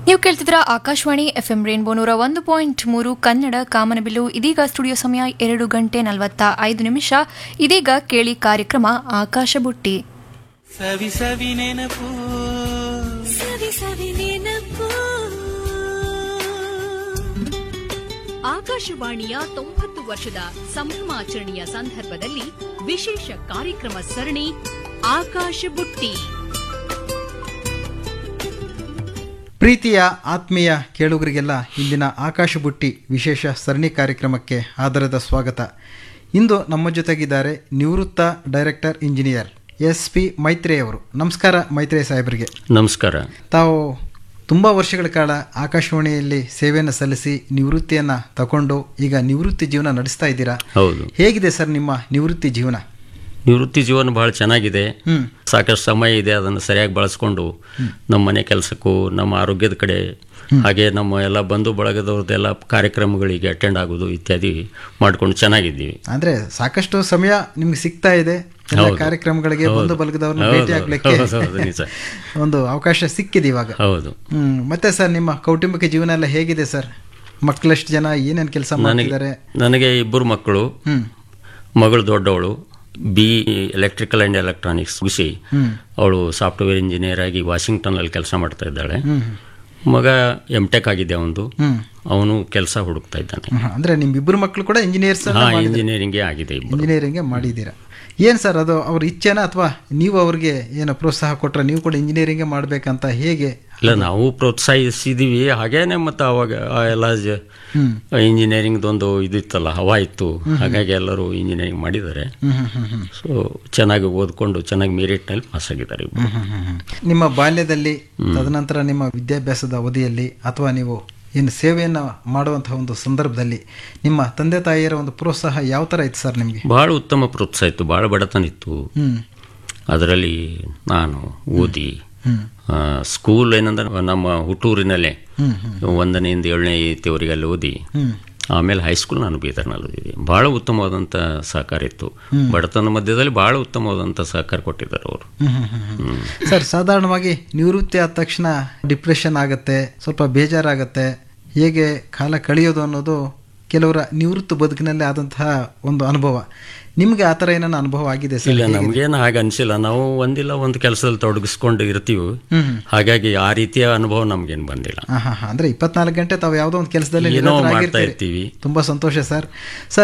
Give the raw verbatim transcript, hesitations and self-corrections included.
ನೀವು ಕೇಳ್ತಿದ್ರ Akashvani F M rainbow ನೂರ ಒಂದು ಪಾಯಿಂಟ್ ಮೂರು ಕನ್ನಡ ಕಾಮನಬಿಲ್ಲು. ಇದೀಗ ಸ್ಟುಡಿಯೋ ಸಮಯ ಎರಡು ಗಂಟೆ ನಲವತ್ತ ಐದು ನಿಮಿಷ. ಇದೀಗ ಕೇಳಿ ಕಾರ್ಯಕ್ರಮ ಆಕಾಶ ಬುಟ್ಟಿ. ಸವಿ ಸವಿ ನೆನಪು ಸವಿ ಸವಿ ನೆನಪು. ಆಕಾಶವಾಣಿಯ ತೊಂಬತ್ತು ವರ್ಷದ ಸಂಭ್ರಮಾಚರಣೆಯ ಸಂದರ್ಭದಲ್ಲಿ ವಿಶೇಷ ಕಾರ್ಯಕ್ರಮ ಸರಣಿ ಆಕಾಶ ಬುಟ್ಟಿ. ಪ್ರೀತಿಯ ಆತ್ಮೀಯ ಕೇಳುಗರಿಗೆಲ್ಲ ಇಂದಿನ ಆಕಾಶ ಬುಟ್ಟಿ ವಿಶೇಷ ಸರಣಿ ಕಾರ್ಯಕ್ರಮಕ್ಕೆ ಆದರದ ಸ್ವಾಗತ. ಇಂದು ನಮ್ಮ ಜೊತೆಗಿದ್ದಾರೆ ನಿವೃತ್ತ ಡೈರೆಕ್ಟರ್ ಇಂಜಿನಿಯರ್ ಎಸ್ ಪಿ ಮೈತ್ರೇಯ್ ಅವರು. ನಮಸ್ಕಾರ ಮೈತ್ರೇಯ್ ಸಾಹೇಬರಿಗೆ. ನಮಸ್ಕಾರ. ತಾವು ತುಂಬ ವರ್ಷಗಳ ಕಾಲ ಆಕಾಶವಾಣಿಯಲ್ಲಿ ಸೇವೆಯನ್ನು ಸಲ್ಲಿಸಿ ನಿವೃತ್ತಿಯನ್ನು ತಗೊಂಡು ಈಗ ನಿವೃತ್ತಿ ಜೀವನ ನಡೆಸ್ತಾ ಇದ್ದೀರಾ. ಹೌದು. ಹೇಗಿದೆ ಸರ್ ನಿಮ್ಮ ನಿವೃತ್ತಿ ಜೀವನ? ನಿವೃತ್ತಿ ಜೀವನ ಭಾಳ ಚೆನ್ನಾಗಿದೆ. ಸಾಕಷ್ಟು ಸಮಯ ಇದೆ, ಅದನ್ನು ಸರಿಯಾಗಿ ಬಳಸ್ಕೊಂಡು ನಮ್ಮ ಮನೆ ಕೆಲಸಕ್ಕೂ ನಮ್ಮ ಆರೋಗ್ಯದ ಕಡೆ ಹಾಗೆ ನಮ್ಮ ಎಲ್ಲ ಬಂಧು ಬಳಗದವ್ರದ್ದೆಲ್ಲ ಕಾರ್ಯಕ್ರಮಗಳಿಗೆ ಅಟೆಂಡ್ ಆಗೋದು ಇತ್ಯಾದಿ ಮಾಡ್ಕೊಂಡು ಚೆನ್ನಾಗಿದ್ದೀವಿ. ಅಂದರೆ ಸಾಕಷ್ಟು ಸಮಯ ನಿಮ್ಗೆ ಸಿಗ್ತಾ ಇದೆ ಎಲ್ಲ ಕಾರ್ಯಕ್ರಮಗಳಿಗೆ ಬಂಧು ಬಳಗದವ್ರನ್ನ ಭೇಟಿ ಆಗ್ಲಿಕ್ಕೆ ಒಂದು ಅವಕಾಶ ಸಿಕ್ಕಿದೆ ಇವಾಗ. ಹೌದು. ಹ್ಮ್ ಮತ್ತೆ ಸರ್ ನಿಮ್ಮ ಕೌಟುಂಬಿಕ ಜೀವನ ಎಲ್ಲ ಹೇಗಿದೆ ಸರ್? ಮಕ್ಕಳೆಷ್ಟು ಜನ, ಏನೇನು ಕೆಲಸ ಮಾಡ್ತಿದ್ದಾರೆ? ನನಗೆ ಇಬ್ಬರು ಮಕ್ಕಳು. ಮಗಳು ದೊಡ್ಡವಳು ಬಿ ಎಲೆಕ್ಟ್ರಿಕಲ್ ಆ್ಯಂಡ್ ಎಲೆಕ್ಟ್ರಾನಿಕ್ಸ್ ಮುಗಿಸಿ ಅವಳು ಸಾಫ್ಟ್ವೇರ್ ಇಂಜಿನಿಯರ್ ಆಗಿ ವಾಷಿಂಗ್ಟನ್ನಲ್ಲಿ ಕೆಲಸ ಮಾಡ್ತಾ ಇದ್ದಾಳೆ. ಮಗ ಎಮ್ ಟೆಕ್ ಆಗಿದೆ ಅವನು, ಅವನು ಕೆಲಸ ಹುಡುಕ್ತಾ ಇದ್ದಾನೆ. ಅಂದರೆ ನಿಮ್ಮಿಬ್ಬರು ಮಕ್ಕಳು ಕೂಡ ಇಂಜಿನಿಯರ್ಸ್? ಇಂಜಿನಿಯರಿಂಗೇ ಆಗಿದೆ. ಇಂಜಿನಿಯರಿಂಗೇ ಮಾಡಿದ್ದೀರಾ. ಏನು ಸರ್ ಅದು ಅವ್ರ ಇಚ್ಛೆನಾ ಅಥವಾ ನೀವು ಅವ್ರಿಗೆ ಏನೋ ಪ್ರೋತ್ಸಾಹ ಕೊಟ್ಟರೆ ನೀವು ಕೂಡ ಇಂಜಿನಿಯರಿಂಗೇ ಮಾಡಬೇಕಂತ ಹೇಗೆ? ಇಲ್ಲ, ನಾವು ಪ್ರೋತ್ಸಾಹಿಸಿದ್ದೀವಿ. ಹಾಗೇನೆ ಮತ್ತು ಅವಾಗ ಎಲ್ಲ ಇಂಜಿನಿಯರಿಂಗ್ದೊಂದು ಇದಿತ್ತಲ್ಲ, ಹವಾ ಇತ್ತು, ಹಾಗಾಗಿ ಎಲ್ಲರೂ ಇಂಜಿನಿಯರಿಂಗ್ ಮಾಡಿದ್ದಾರೆ. ಸೊ ಚೆನ್ನಾಗಿ ಓದ್ಕೊಂಡು ಚೆನ್ನಾಗಿ ಮೆರಿಟ್ನಲ್ಲಿ ಪಾಸ್ ಆಗಿದ್ದಾರೆ. ನಿಮ್ಮ ಬಾಲ್ಯದಲ್ಲಿ, ತದನಂತರ ನಿಮ್ಮ ವಿದ್ಯಾಭ್ಯಾಸದ ಅವಧಿಯಲ್ಲಿ ಅಥವಾ ನೀವು ಏನು ಸೇವೆಯನ್ನು ಮಾಡುವಂತಹ ಒಂದು ಸಂದರ್ಭದಲ್ಲಿ ನಿಮ್ಮ ತಂದೆ ತಾಯಿಯರ ಒಂದು ಪ್ರೋತ್ಸಾಹ ಯಾವ ಥರ ಇತ್ತು ಸರ್ ನಿಮಗೆ? ಭಾಳ ಉತ್ತಮ ಪ್ರೋತ್ಸಾಹ ಇತ್ತು, ಭಾಳ ಬಡತನ ಇತ್ತು. ಅದರಲ್ಲಿ ನಾನು ಓದಿ ಸ್ಕೂಲ್ ಏನಂದ್ರೆ ನಮ್ಮ ಹುಟ್ಟೂರಿನಲ್ಲೇ ಒಂದನೆಯಿಂದ ಏಳನೇ ಇತ್ತಿವರೆಗೆಲ್ಲ ಓದಿ ಆಮೇಲೆ ಹೈಸ್ಕೂಲ್ ನಾನು ಬೀದರ್ನಲ್ಲಿ ಓದಿದ್ದೆ. ಭಾಳ ಉತ್ತಮವಾದಂಥ ಸಹಕಾರ ಇತ್ತು. ಬಡತನ ಮಧ್ಯದಲ್ಲಿ ಭಾಳ ಉತ್ತಮವಾದಂಥ ಸಹಕಾರ ಕೊಟ್ಟಿದ್ದಾರೆ ಅವರು. ಸರ್, ಸಾಧಾರಣವಾಗಿ ನಿವೃತ್ತಿ ಆದ ತಕ್ಷಣ ಡಿಪ್ರೆಷನ್ ಆಗುತ್ತೆ, ಸ್ವಲ್ಪ ಬೇಜಾರಾಗತ್ತೆ. ಹೇಗೆ ಕಾಲ ಕಳೆಯೋದು ಅನ್ನೋದು ಕೆಲವರ ನಿವೃತ್ತ ಬದುಕಿನಲ್ಲಿ ಆದಂತಹ ಒಂದು ಅನುಭವ. ನಿಮಗೆ ಆ ಥರ ಏನಾನ ಅನುಭವ ಆಗಿದೆ ಸರ್? ಇಲ್ಲ, ನಮಗೇನು ಹಾಗೆ ಅನಿಸಿಲ್ಲ. ನಾವು ಒಂದಿಲ್ಲ ಒಂದು ಕೆಲಸದಲ್ಲಿ ತೊಡಗಿಸ್ಕೊಂಡು ಇರ್ತೀವಿ, ಹಾಗಾಗಿ ಆ ರೀತಿಯ ಅನುಭವ ನಮಗೇನು ಬಂದಿಲ್ಲ. ಹಾಂ ಹಾಂ ಅಂದರೆ ಇಪ್ಪತ್ನಾಲ್ಕು ಗಂಟೆ ತಾವು ಯಾವುದೋ ಒಂದು ಕೆಲಸದಲ್ಲಿ ಏನೋ ಮಾಡ್ತಾ ಇರ್ತೀವಿ. ತುಂಬ ಸಂತೋಷ ಸರ್.